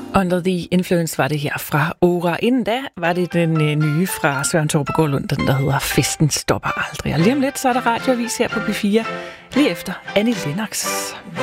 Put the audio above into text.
Under the Influence var det her fra Ora. Inden da var det den nye fra Søren Torpegaard Lund, den der hedder Festen stopper aldrig. Og lige om lidt, så er der radioavis her på P4, lige efter Annie Lennox.